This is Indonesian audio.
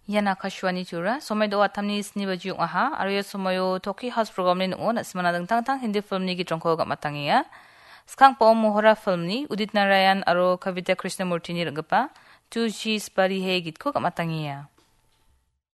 Yana Kashwani Chura, Somedo Atamni Snibajuk Aha, Arya Somayo Toki House Program ni noon at Semanadang Tang Hindi film ni Gitrongko Matangia. Skang po mohora film ni Udit Narayan aro Kavita Krishnamurti ni Ragapa, 2G's Bari He Gitko Matangia.